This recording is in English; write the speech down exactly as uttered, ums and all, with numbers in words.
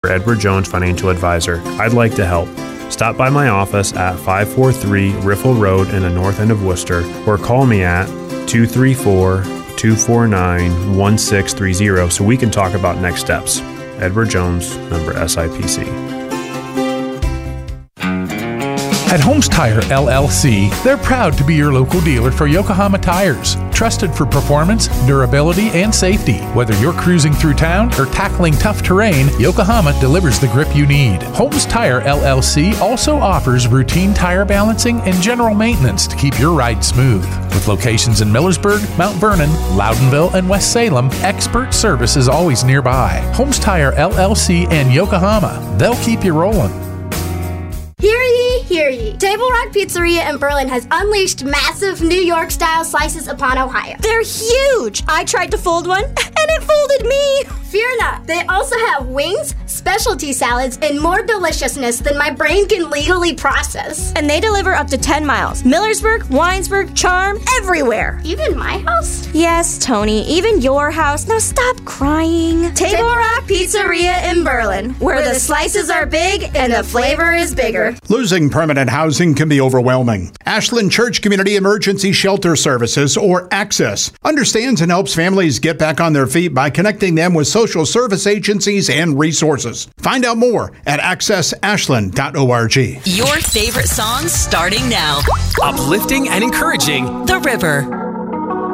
Edward Jones Financial Advisor. I'd like to help. Stop by my office at five forty-three Riffle Road in the north end of Worcester, or call me at two three four, two four nine, one six three zero so we can talk about next steps. Edward Jones, member S I P C. At Holmes Tire L L C, they're proud to be your local dealer for Yokohama tires. Trusted for performance, durability, and safety. Whether you're cruising through town or tackling tough terrain, Yokohama delivers the grip you need. Holmes Tire L L C also offers routine tire balancing and general maintenance to keep your ride smooth. With locations in Millersburg, Mount Vernon, Loudonville, and West Salem, expert service is always nearby. Holmes Tire L L C and Yokohama. They'll keep you rolling. Hear ye, hear ye. Table Rock Pizzeria in Berlin has unleashed massive New York-style slices upon Ohio. They're huge! I tried to fold one, and it folded me! Fear not, they also have wings, specialty salads, and more deliciousness than my brain can legally process. And they deliver up to ten miles. Millersburg, Winesburg, Charm, everywhere. Even my house? Yes, Tony, even your house. Now stop crying. Table Rock Pizzeria in Berlin, where the slices are big and the flavor is bigger. Losing permanent housing can be overwhelming. Ashland Church Community Emergency Shelter Services, or ACCESS, understands and helps families get back on their feet by connecting them with social service agencies and resources. Find out more at access ashland dot org. Your favorite songs starting now. Uplifting and encouraging. The River.